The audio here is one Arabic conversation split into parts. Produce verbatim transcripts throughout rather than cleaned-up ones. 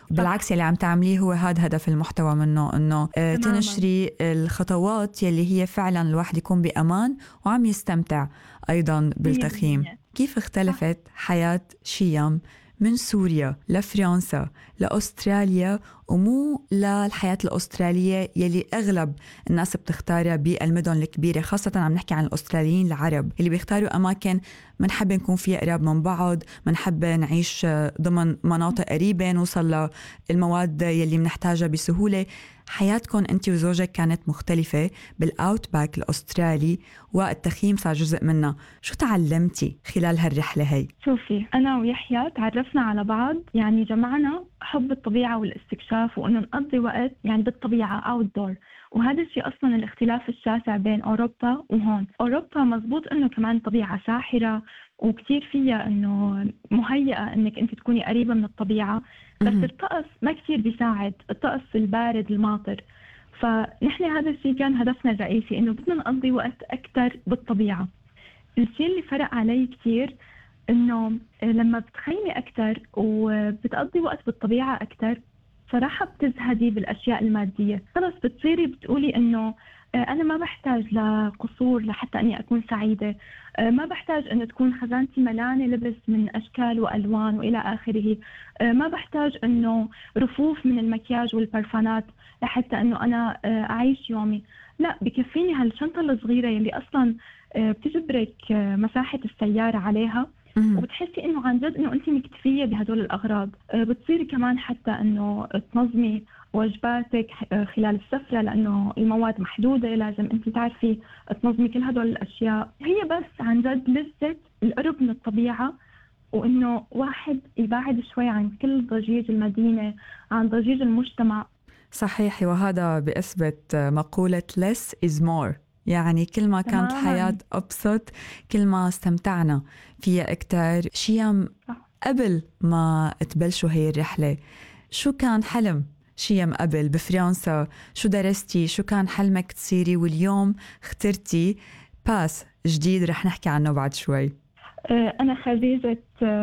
بالعكس يلي عم تعمليه هو هذا هدف المحتوى منه، إنه آه تنشري الخطوات يلي هي فعلا الواحد يكون بأمان وعم يستمتع أيضا بالتخييم. كيف اختلفت حياة شيام من سوريا لفرنسا لأستراليا، ومو للحياة الأسترالية يلي أغلب الناس بتختارها بالمدن الكبيرة، خاصة عم نحكي عن الأستراليين العرب اللي بيختاروا أماكن منحب نكون فيها قراب من بعض، منحب نعيش ضمن مناطق قريبة نوصل للمواد يلي منحتاجها بسهولة. حياتكم أنت وزوجك كانت مختلفة بالأوتباك الأسترالي والتخييم صار جزء منها. شو تعلمتي خلال هالرحلة هاي؟ شوفي، أنا ويحيى تعرفنا على بعض، يعني جمعنا حب الطبيعة والاستكشاف وأنه نقضي وقت يعني بالطبيعة outdoor. وهذا الشيء أصلا الاختلاف الشاسع بين أوروبا وهون. أوروبا مزبوط أنه كمان طبيعة ساحرة وكتير فيها أنه مهيئة أنك أنت تكوني قريبة من الطبيعة، بس الطقس ما كتير بيساعد، الطقس البارد الماطر. فنحن هذا الشيء كان هدفنا الرئيسي، أنه بدنا نقضي وقت أكتر بالطبيعة. الشيء اللي فرق علي كتير إنه لما بتخيمي أكتر وبتقضي وقت بالطبيعة أكتر صراحة بتزهدي بالأشياء المادية. خلص بتصيري بتقولي إنه أنا ما بحتاج لقصور لحتى أني أكون سعيدة، ما بحتاج أن تكون خزانتي ملانة لبس من أشكال وألوان وإلى آخره، ما بحتاج أنه رفوف من المكياج والبرفانات لحتى أنه أنا أعيش يومي. لا، بكفيني هالشنطة الصغيرة اللي أصلا بتجبرك مساحة السيارة عليها، وبتحسي إنه عن جد إنه أنت مكتفية بهدول الأغراض. بتصيري كمان حتى إنه تنظمي وجباتك خلال السفرة، لأنه المواد محدودة، لازم أنت تعرفي تنظمي كل هدول الأشياء. هي بس عن جد لذة القرب من الطبيعة، وإنه واحد يبعد شوي عن كل ضجيج المدينة، عن ضجيج المجتمع. صحيح، وهذا بإثبت مقولة less is more. يعني كل ما كانت الحياة أبسط كل ما استمتعنا فيها أكتر. شيام، قبل ما تبلشوا هي الرحلة شو كان حلم شيام قبل بفرنسا؟ شو درستي؟ شو كان حلمك تصيري؟ واليوم اخترتي باس جديد رح نحكي عنه بعد شوي. أنا خريجة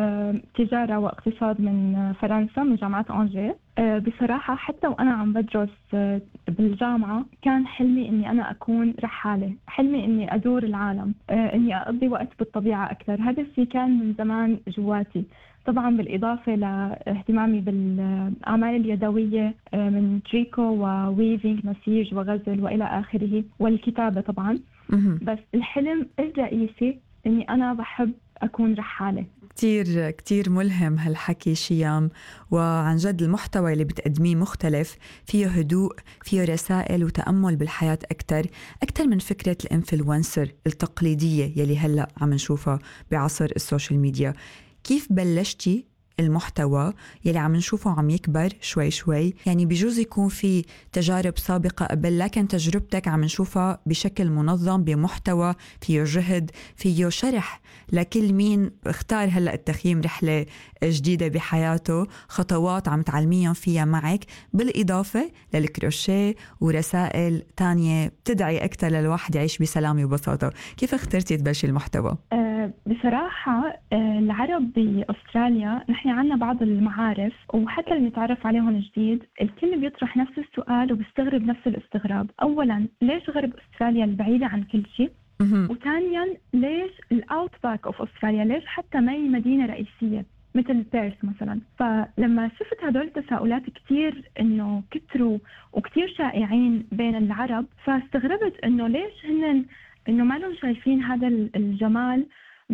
تجارة واقتصاد من فرنسا من جامعة أنجي. بصراحة حتى وأنا عم بدرس بالجامعة كان حلمي إني أنا أكون رحالة، حلمي إني أدور العالم، إني أقضي وقت بالطبيعة أكثر. هذا الشيء كان من زمان جواتي، طبعا بالإضافة لاهتمامي بالأعمال اليدوية من تريكو وويفينج، نسيج وغزل وإلى آخره، والكتابة طبعا. بس الحلم الرئيسي إني أنا بحب أكون رحالة. كتير كتير ملهم هالحكي شيام، وعن جد المحتوى اللي بتقدميه مختلف، فيه هدوء، فيه رسائل وتأمل بالحياة أكتر أكتر من فكرة الإنفلونسر التقليدية يلي هلأ عم نشوفها بعصر السوشيال ميديا. كيف بلشتي المحتوى يلي عم نشوفه عم يكبر شوي شوي؟ يعني بجوز يكون في تجارب سابقة قبل، لكن تجربتك عم نشوفها بشكل منظم بمحتوى فيه جهد، فيه شرح لكل مين اختار هلأ التخييم رحلة جديدة بحياته، خطوات عم تعلميهم فيها معك، بالإضافة للكروشيه ورسائل تانية بتدعي أكتر للواحد يعيش بسلام وبساطة. كيف اخترتي تبلشي المحتوى؟ أه بصراحة أه العرب بأستراليا نحن عنا بعض المعارف، وحتى اللي نتعرف عليهم جديد الكل بيطرح نفس السؤال وبيستغرب نفس الاستغراب. أولا، ليش غرب أستراليا البعيدة عن كل شيء؟ وثانيا، ليش الأوتباك أوف أستراليا؟ ليش حتى ما هي مدينة رئيسية مثل بيرث مثلا؟ فلما شفت هدول التساؤلات كتير إنه كتروا وكتير شائعين بين العرب، فاستغربت إنه ليش هن إنه ما لهم شايفين هذا الجمال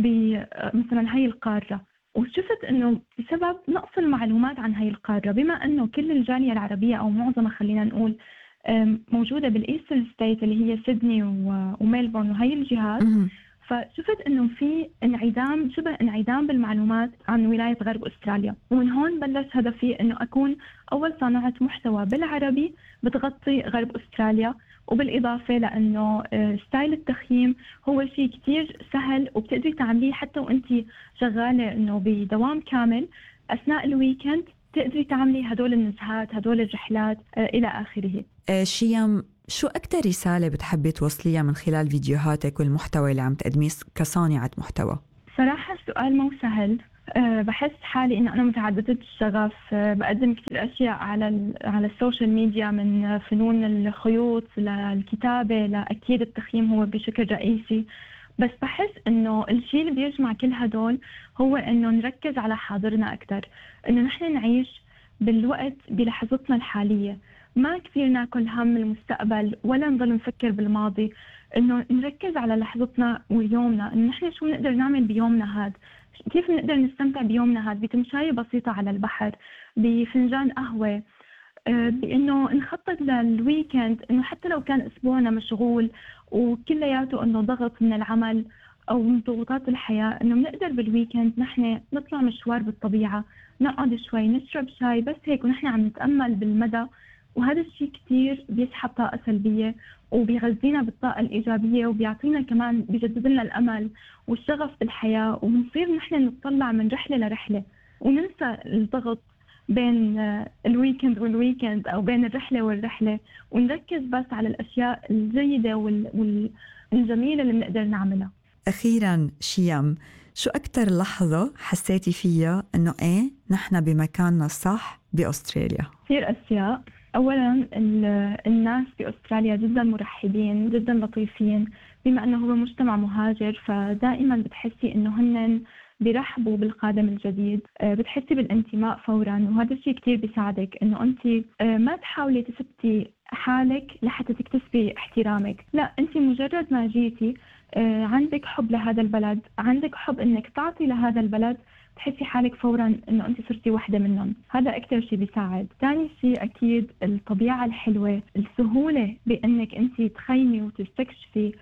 بمثلا هاي القارة. وشفت إنه بسبب نقص المعلومات عن هاي القارة، بما إنه كل الجالية العربية أو معظمها خلينا نقول موجودة بالإيسترن ستيت اللي هي سيدني وميلبورن وهي الجهات، فشفت إنه في انعدام، شبه انعدام بالمعلومات عن ولاية غرب أستراليا. ومن هون بلش هدفي إنه أكون أول صانعة محتوى بالعربي بتغطي غرب أستراليا، وبالإضافة لأنه ستايل التخييم هو شيء كتير سهل وبتقدري تعمليه حتى وأنتي شغالة إنه بدوام كامل. أثناء الويكند تقدري تعملي هدول النزهات، هدول الرحلات إلى آخره. شيام، شو أكتر رسالة بتحبي توصليها من خلال فيديوهاتك والمحتوى اللي عم تقدميه كصانعة محتوى؟ صراحة السؤال مو سهل، أه بحس حالي إنه أنا متعددة الشغف. أه بقدم كثير أشياء على على السوشيال ميديا، من فنون الخيوط للكتابة لأكيد التخييم هو بشكل رئيسي. بس بحس إنه الشيء اللي بيجمع كل هدول هو إنه نركز على حاضرنا أكتر، إنه نحن نعيش بالوقت بلحظتنا الحالية، ما كثير ناكل هم المستقبل ولا نضل نفكر بالماضي. إنه نركز على لحظتنا ويومنا، إنه نحن شو نقدر نعمل بيومنا هاد، كيف نقدر نستمتع بيومنا هاد بتمشاية بسيطة على البحر، بفنجان قهوة، بأنه نخطط للويكند، إنه حتى لو كان أسبوعنا مشغول وكلياته إنه ضغط من العمل أو من ضغوطات الحياة، إنه بنقدر بالويكند نحن نطلع مشوار بالطبيعة، نقعد شوي نشرب شاي بس هيك ونحن عم نتأمل بالمدى. وهذا الشيء كتير بيسحب طاقة سلبية وبيغذينا بالطاقة الإيجابية، وبيعطينا كمان بيجدد لنا الأمل والشغف بالحياة، ونصير نحن نطلع من رحلة لرحلة وننسى الضغط بين الويكند والويكند أو بين الرحلة والرحلة، ونركز بس على الأشياء الجيدة والجميلة اللي بنقدر نعملها. أخيراً شيام، شو أكتر لحظة حسيتي فيها إنه إيه نحن بمكاننا الصح بأستراليا؟ كثير أشياء. أولاً الناس بأستراليا جداً مرحبين، جداً لطيفين، بما أنه هو مجتمع مهاجر فدائماً بتحسي إنه هن بيرحبوا بالقادم الجديد، بتحسي بالانتماء فوراً، وهذا الشيء كتير بيساعدك إنه أنت ما تحاولي تثبتي حالك لحتى تكتسبي احترامك. لا، أنت مجرد ما جيتي عندك حب لهذا البلد، عندك حب إنك تعطي لهذا البلد، تحسي حالك فوراً إنه أنت صرتي واحدة منهم. هذا أكتر شيء بيساعد. ثاني شيء أكيد الطبيعة الحلوة، السهولة بإنك أنت تخيمي وتستكشفي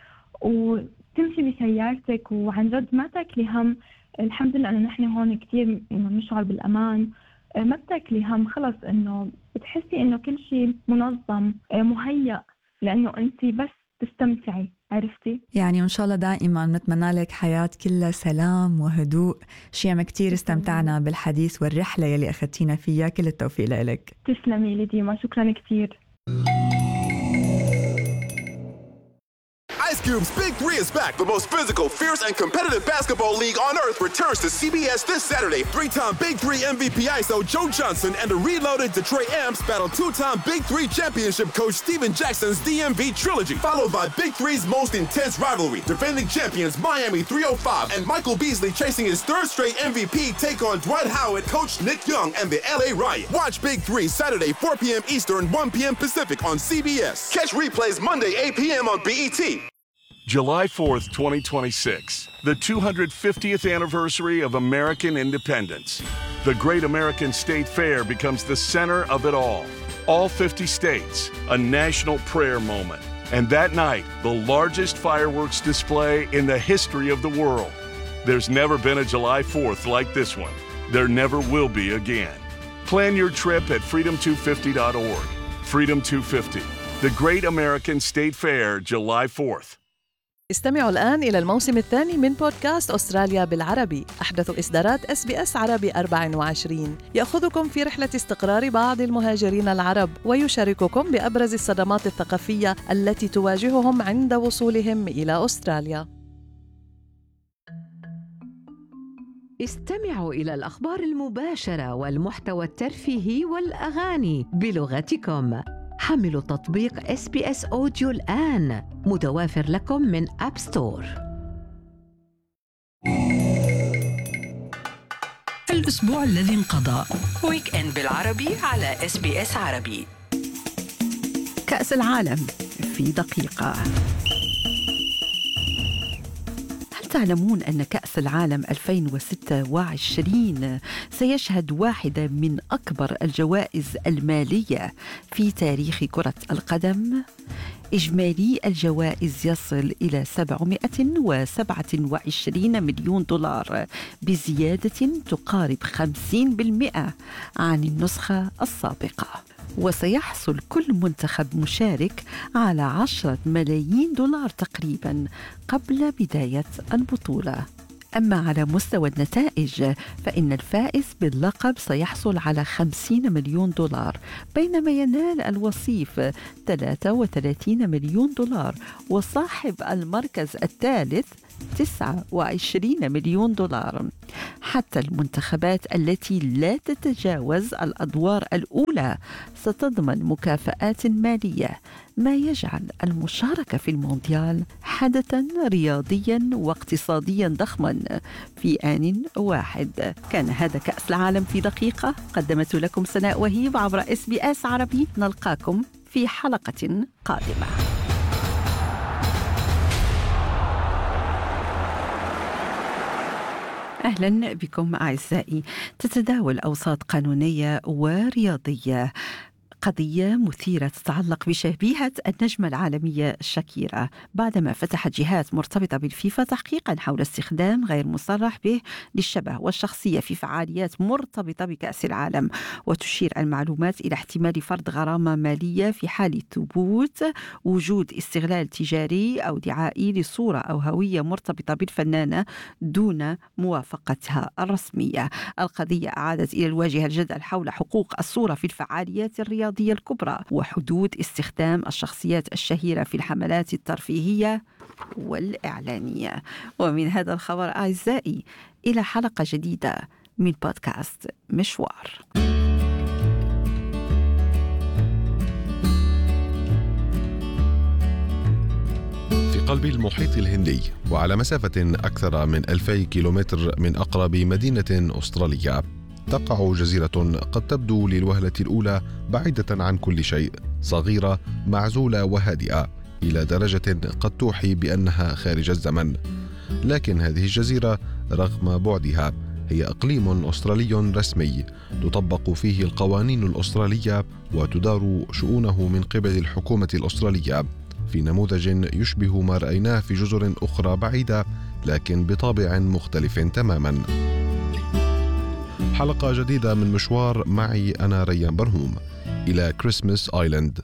وتمشي بسيارتك وعن جد ما تاكلي هم. الحمد لله أنه نحن هون كتير نشعر بالأمان، ما بتاكلي هم، خلص إنه بتحسي إنه كل شيء منظم مهيأ لأنه أنت بس تستمتعي. عرفتي؟ يعني إن شاء الله دائما نتمنى لك حياة كلها سلام وهدوء. شيام كتير استمتعنا بالحديث والرحلة يلي أخذتينا فيها، كل التوفيق لك. تسلمي لي ديما، شكرا كتير. Ice Cube's Big Three is back. The most physical, fierce, and competitive basketball league on earth returns to C B S this Saturday. Three-time Big Three M V P I S O Joe Johnson and the reloaded Detroit Amps battle two-time Big Three championship coach Steven Jackson's D M V trilogy, followed by Big Three's most intense rivalry. Defending champions Miami three oh five and Michael Beasley chasing his third straight M V P take on Dwight Howard, Coach Nick Young, and the L A Riot. Watch Big Three Saturday four p.m. Eastern, one p.m. Pacific on C B S. Catch replays Monday eight p.m. on B E T. July fourth, twenty twenty-six, the two hundred fiftieth anniversary of American independence. The Great American State Fair becomes the center of it all. All fifty states, a national prayer moment. And that night, the largest fireworks display in the history of the world. There's never been a July fourth like this one. There never will be again. Plan your trip at freedom two fifty dot org. Freedom two fifty, the Great American State Fair, July fourth. استمعوا الآن إلى الموسم الثاني من بودكاست أستراليا بالعربي، أحدث إصدارات إس بي إس عربي أربعة وعشرين، يأخذكم في رحلة استقرار بعض المهاجرين العرب ويشارككم بأبرز الصدمات الثقافية التي تواجههم عند وصولهم إلى أستراليا. استمعوا إلى الأخبار المباشرة والمحتوى الترفيهي والأغاني بلغتكم. حملوا تطبيق إس بي إس أوديو الآن، متوافر لكم من أب ستور. الأسبوع الذي انقضى، ويك إند بالعربي على إس بي إس عربي. كأس العالم في دقيقة. تعلمون أن كأس العالم ألفين وستة وعشرين سيشهد واحدة من أكبر الجوائز المالية في تاريخ كرة القدم؟ إجمالي الجوائز يصل إلى سبعمائة وسبعة وعشرين مليون دولار، بزيادة تقارب خمسين بالمئة عن النسخة السابقة. وسيحصل كل منتخب مشارك على عشرة ملايين دولار تقريبا قبل بداية البطولة. أما على مستوى النتائج فإن الفائز باللقب سيحصل على خمسين مليون دولار، بينما ينال الوصيف ثلاثة وثلاثين مليون دولار، وصاحب المركز الثالث تسعة وعشرين مليون دولار. حتى المنتخبات التي لا تتجاوز الأدوار الأولى ستضمن مكافآت مالية، ما يجعل المشاركة في المونديال حدثاً رياضياً واقتصادياً ضخماً في آن واحد. كان هذا كأس العالم في دقيقة، قدمت لكم سناء وهيب عبر إس بي إس عربي. نلقاكم في حلقة قادمة. أهلا بكم أعزائي. تتداول أوساط قانونية ورياضية قضية مثيرة تتعلق بشبيهة النجمة العالمية شاكيرا بعدما فتحت جهات مرتبطة بالفيفا تحقيقا حول استخدام غير مصرح به للشبه والشخصية في فعاليات مرتبطة بكأس العالم. وتشير المعلومات إلى احتمال فرض غرامة مالية في حال ثبوت وجود استغلال تجاري أو دعائي لصورة أو هوية مرتبطة بالفنانة دون موافقتها الرسمية. القضية أعادت إلى الواجهة الجدل حول حقوق الصورة في الفعاليات الرياضية الكبرى وحدود استخدام الشخصيات الشهيرة في الحملات الترفيهية والإعلانية. ومن هذا الخبر أعزائي إلى حلقة جديدة من بودكاست مشوار. في قلب المحيط الهندي وعلى مسافة أكثر من ألفي كيلومتر من أقرب مدينة أسترالية تقع جزيرة قد تبدو للوهلة الأولى بعيدة عن كل شيء، صغيرة معزولة وهادئة إلى درجة قد توحي بأنها خارج الزمن. لكن هذه الجزيرة رغم بعدها هي إقليم أسترالي رسمي تطبق فيه القوانين الأسترالية وتدار شؤونه من قبل الحكومة الأسترالية في نموذج يشبه ما رأيناه في جزر أخرى بعيدة لكن بطابع مختلف تماما. حلقة جديدة من مشوار معي أنا ريان برهوم إلى كريسماس آيلاند.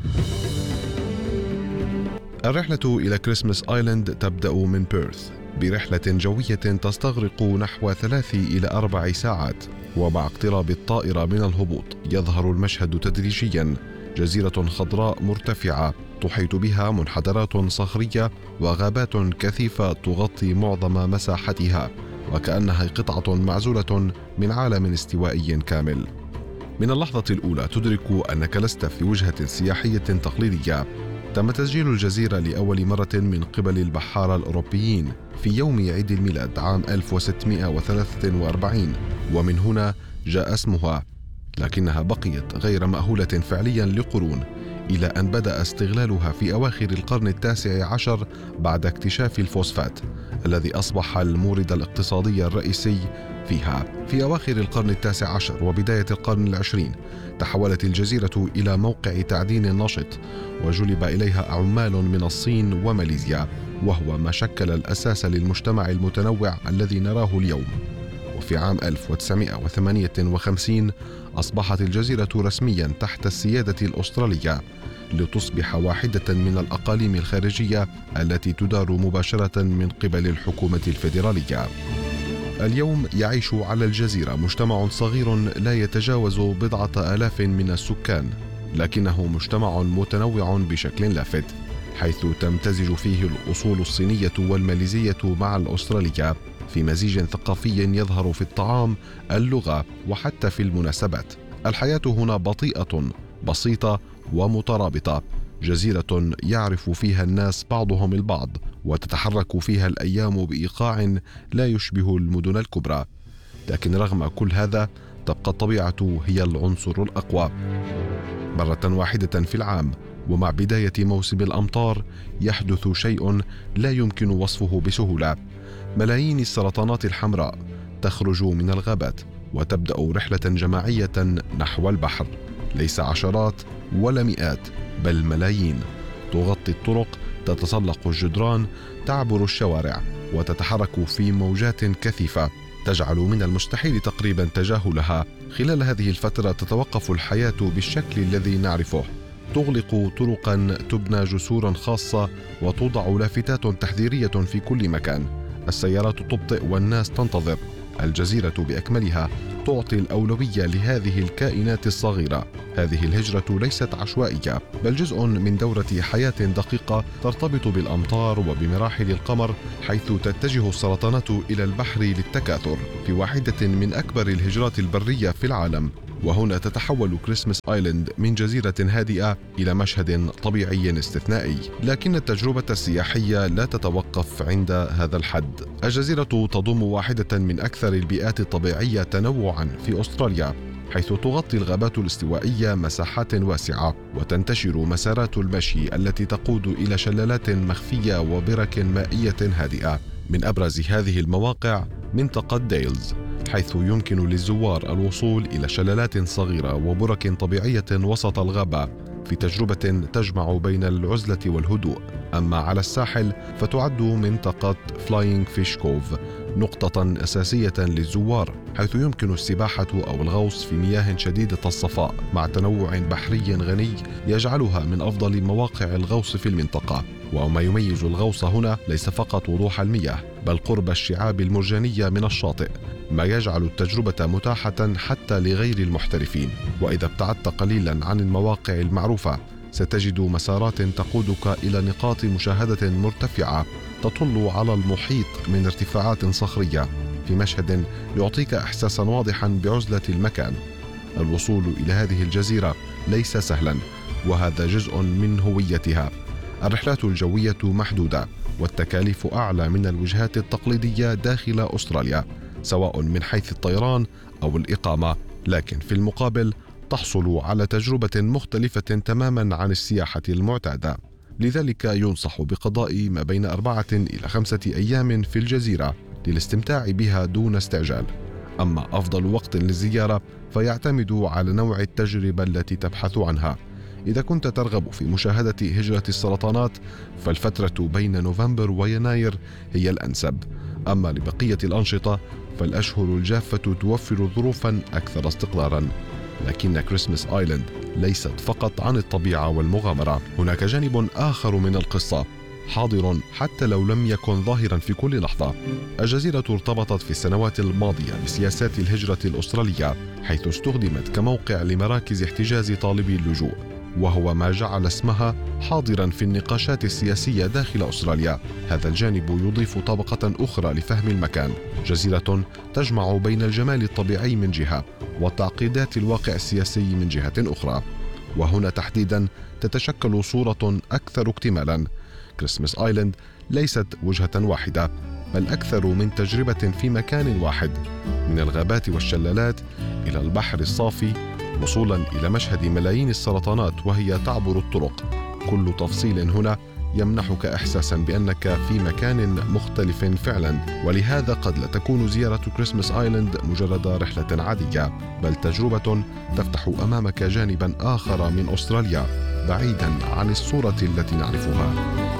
الرحلة إلى كريسماس آيلاند تبدأ من بيرث برحلة جوية تستغرق نحو ثلاث إلى أربع ساعات، ومع اقتراب الطائرة من الهبوط يظهر المشهد تدريجيا. جزيرة خضراء مرتفعة تحيط بها منحدرات صخرية وغابات كثيفة تغطي معظم مساحتها، وكأنها قطعة معزولة من عالم استوائي كامل. من اللحظة الأولى تدرك أنك لست في وجهة سياحية تقليدية. تم تسجيل الجزيرة لأول مرة من قبل البحارة الأوروبيين في يوم عيد الميلاد عام ألف وستمائة وثلاثة وأربعين، ومن هنا جاء اسمها، لكنها بقيت غير مأهولة فعليا لقرون إلى أن بدأ استغلالها في أواخر القرن التاسع عشر بعد اكتشاف الفوسفات الذي أصبح المورد الاقتصادي الرئيسي فيها. في أواخر القرن التاسع عشر وبداية القرن العشرين تحولت الجزيرة إلى موقع تعدين نشط وجلب إليها عمال من الصين وماليزيا، وهو ما شكل الأساس للمجتمع المتنوع الذي نراه اليوم. وفي عام ألف وتسعمائة وثمانية وخمسين أصبحت الجزيرة رسميا تحت السيادة الأسترالية لتصبح واحدة من الأقاليم الخارجية التي تدار مباشرة من قبل الحكومة الفيدرالية. اليوم يعيش على الجزيرة مجتمع صغير لا يتجاوز بضعة آلاف من السكان، لكنه مجتمع متنوع بشكل لافت، حيث تمتزج فيه الأصول الصينية والماليزية مع الأسترالية في مزيج ثقافي يظهر في الطعام، اللغة، وحتى في المناسبات. الحياة هنا بطيئة، بسيطة ومترابطة، جزيرة يعرف فيها الناس بعضهم البعض، وتتحرك فيها الأيام بإيقاع لا يشبه المدن الكبرى. لكن رغم كل هذا تبقى الطبيعة هي العنصر الأقوى. مرة واحدة في العام ومع بداية موسم الأمطار يحدث شيء لا يمكن وصفه بسهولة. ملايين السرطانات الحمراء تخرج من الغابات وتبدأ رحلة جماعية نحو البحر، ليس عشرات ولا مئات بل ملايين، تغطي الطرق، تتسلق الجدران، تعبر الشوارع، وتتحرك في موجات كثيفة تجعل من المستحيل تقريبا تجاهلها. خلال هذه الفترة تتوقف الحياة بالشكل الذي نعرفه، تغلق طرقا، تبنى جسورا خاصة، وتوضع لافتات تحذيرية في كل مكان. السيارات تبطئ والناس تنتظر، الجزيرة بأكملها تعطي الأولوية لهذه الكائنات الصغيرة. هذه الهجرة ليست عشوائية، بل جزء من دورة حياة دقيقة ترتبط بالأمطار وبمراحل القمر، حيث تتجه السرطانات إلى البحر للتكاثر في واحدة من أكبر الهجرات البرية في العالم. وهنا تتحول كريسمس آيلاند من جزيرة هادئة إلى مشهد طبيعي استثنائي. لكن التجربة السياحية لا تتوقف عند هذا الحد. الجزيرة تضم واحدة من أكثر البيئات الطبيعية تنوعاً في أستراليا، حيث تغطي الغابات الاستوائية مساحات واسعة، وتنتشر مسارات المشي التي تقود إلى شلالات مخفية وبرك مائية هادئة. من أبرز هذه المواقع منطقة ديلز، حيث يمكن للزوار الوصول إلى شلالات صغيرة وبرك طبيعية وسط الغابة في تجربة تجمع بين العزلة والهدوء. أما على الساحل فتعد منطقة فلاينج فيش كوف نقطة أساسية للزوار، حيث يمكن السباحة أو الغوص في مياه شديدة الصفاء مع تنوع بحري غني يجعلها من أفضل مواقع الغوص في المنطقة. وما يميز الغوص هنا ليس فقط وضوح المياه، بل قرب الشعاب المرجانية من الشاطئ، ما يجعل التجربة متاحة حتى لغير المحترفين. وإذا ابتعدت قليلا عن المواقع المعروفة ستجد مسارات تقودك إلى نقاط مشاهدة مرتفعة تطل على المحيط من ارتفاعات صخرية، في مشهد يعطيك إحساسا واضحا بعزلة المكان. الوصول إلى هذه الجزيرة ليس سهلا، وهذا جزء من هويتها. الرحلات الجوية محدودة، والتكاليف أعلى من الوجهات التقليدية داخل أستراليا، سواء من حيث الطيران أو الإقامة، لكن في المقابل تحصل على تجربة مختلفة تماما عن السياحة المعتادة. لذلك ينصح بقضاء ما بين أربعة إلى خمسة أيام في الجزيرة للاستمتاع بها دون استعجال. أما أفضل وقت للزيارة فيعتمد على نوع التجربة التي تبحث عنها. إذا كنت ترغب في مشاهدة هجرة السرطانات فالفترة بين نوفمبر ويناير هي الأنسب. أما لبقية الأنشطة فالأشهر الجافة توفر ظروفا أكثر استقرارا. لكن كريسمس آيلاند ليست فقط عن الطبيعة والمغامرة، هناك جانب آخر من القصة حاضر حتى لو لم يكن ظاهرا في كل لحظة. الجزيرة ارتبطت في السنوات الماضية بسياسات الهجرة الأسترالية، حيث استخدمت كموقع لمراكز احتجاز طالبي اللجوء، وهو ما جعل اسمها حاضرا في النقاشات السياسية داخل أستراليا. هذا الجانب يضيف طبقة أخرى لفهم المكان، جزيرة تجمع بين الجمال الطبيعي من جهة وتعقيدات الواقع السياسي من جهة أخرى. وهنا تحديدا تتشكل صورة أكثر اكتمالا. كريسمس آيلاند ليست وجهة واحدة، بل أكثر من تجربة في مكان واحد، من الغابات والشلالات إلى البحر الصافي، وصولا إلى مشهد ملايين السرطانات وهي تعبر الطرق. كل تفصيل هنا يمنحك إحساسا بأنك في مكان مختلف فعلا. ولهذا قد لا تكون زيارة كريسمس آيلاند مجرد رحلة عادية، بل تجربة تفتح أمامك جانبا آخر من أستراليا بعيدا عن الصورة التي نعرفها.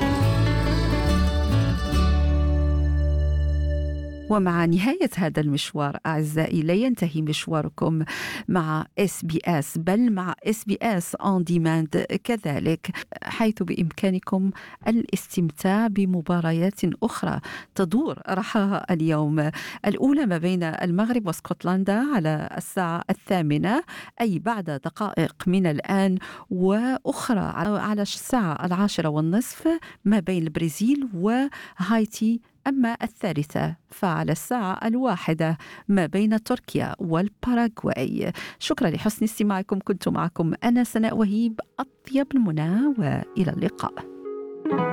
ومع نهاية هذا المشوار أعزائي لا ينتهي مشواركم مع إس بي إس، بل مع إس بي إس On Demand كذلك، حيث بإمكانكم الاستمتاع بمباريات أخرى تدور رحاها اليوم. الأولى ما بين المغرب واسكتلندا على الساعة الثامنة، أي بعد دقائق من الآن، وأخرى على الساعة العاشرة والنصف ما بين البرازيل وهايتي. أما الثالثة فعلى الساعة الواحدة ما بين تركيا والباراغواي. شكرا لحسن استماعكم، كنت معكم أنا سناء وهيب، أطيب المنى وإلى اللقاء.